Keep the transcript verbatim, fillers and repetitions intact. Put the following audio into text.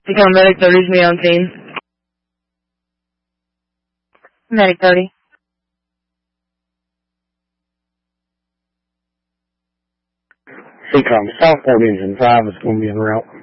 Become Medic thirty's me on scene. Medic thirty. C COM, Southport Engine five is going to be en route.